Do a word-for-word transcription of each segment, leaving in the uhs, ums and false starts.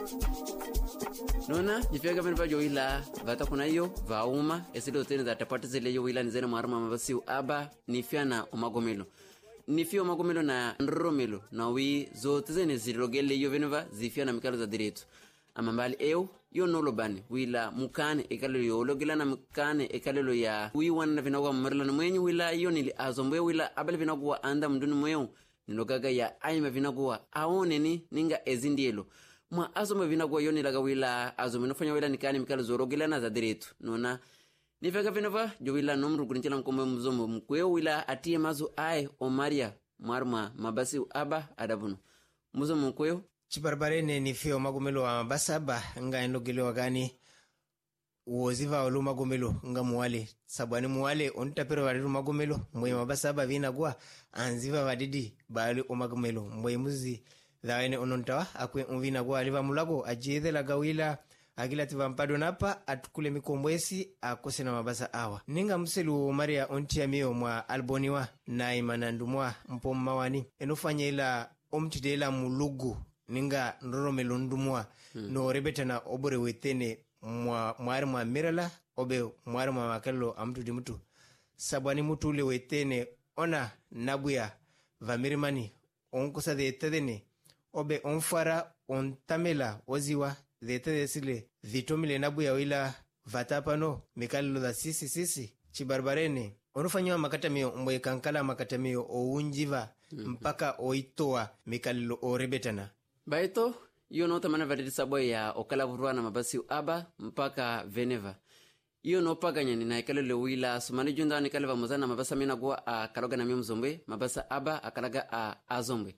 nona jifega venu vajo ila vata kuna iyo vauma esile otene za tapati zile yo ila nizene maruma mabasiu aba nifiana umagomelo nifio umagomelo na nromelo na wi zote zene zilogele yo venuva zifiana mikalo za diretu amambali eu yo nolo bani wila mukane ekalelo yo logela na mukane ekalelo ya wi wana vinagwa mmarla na mwenye wila iyo nili azombe wila abali vinagwa anda mduni mweu nilogaga ya aima vinagwa aone ni ninga ezindielo mwa azombe vinagwa yo nilaga wila azombe nofanya wila nikane mikalo zorogela na za diretu nona nifega vinova jo wila nomru kuninchela mkomwe mzombo mkweo wila atie mazu ae omaria marma mabasi aba adabuno mzombo mkweo chibarbarene ni fio magomelo wa basaba nga enogele wagani uoziva olu magomelo nga muwale sabwani muwale ontapero wadiru magomelo mwe mabasaba vina gwa anziva wadidi bali o magomelo mwe muzi dhaene onontawa akwe unvina gwa aliva mulago ajeze la gawila agila tiva mpado napa atukule mikombwesi akose na mabasa awa ninga mselu maria ontia mio mwa alboniwa na imanandumwa mpomawani enufanya ila omtidela mulugu ninga nroromelo ndumwa hmm. no rebetana obore wetene mwa mwari mwa mirala obe mwari mwa makalo amtu dimutu sabwani mutule wetene ona nabuya vamirimani onkusa de tedene obe onfara ontamela oziwa de tedesile vitomile nabuya wila vatapano mikalo da sisi sisi chibarbarene onufanywa makatamio mwe kankala makatamio ounjiva hmm. mpaka oitoa mikalo orebetana baito iyo no tamana vadidi sabo ya okala vuruana mabasi aba mpaka Veneva iyo no paganya ni na ikalele wila sumani junda ni kaleva muzana mabasa mina gwa akaloga na mzombe mabasa aba akalaga a azombe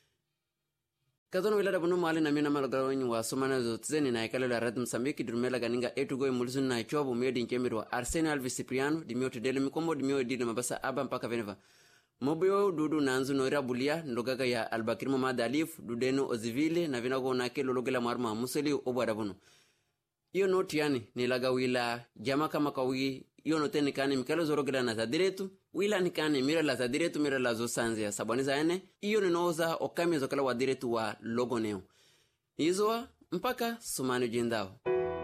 kazono wila dabunu mali na mina malaga wenyi wa sumana zotizeni na ikalele rad Msambiki durumela ganinga etu goy mulizun na chobu miyo di nkemirwa Arsene Alves Cipriano di miyo tudele mikombo di miyo di mabasa aba mpaka Veneva mobiyo dudu nanzu noira bulia ndogaga ya Albakir Mamad Alif dudeno ozivile na vinago na kelo logela marma museli obwadabuno iyo noti yani nilaga wila jama kama kawi iyo noteni kane mikalo zorogela na za diretu wila nikane mira la za diretu mira la zo sanzia sabaniza ene iyo ninoza okami zokala wa diretu wa logo neo izoa mpaka sumani jindao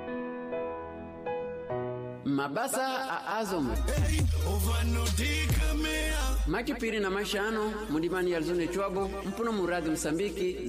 mabasa a azomu makipiri na mashano mudimani ya Zone Chwabo mpuno muradi Msambiki